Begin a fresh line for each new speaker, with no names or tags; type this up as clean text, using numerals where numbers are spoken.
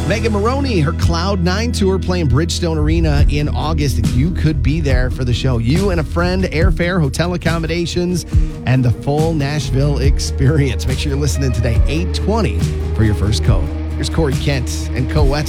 Megan Maroney, her Cloud9 tour playing Bridgestone Arena in August. You could be there for the show. You and a friend, airfare, hotel accommodations, and the full Nashville experience. Make sure you're listening today, 8:20 for your first code. Here's Corey Kent and Co-West.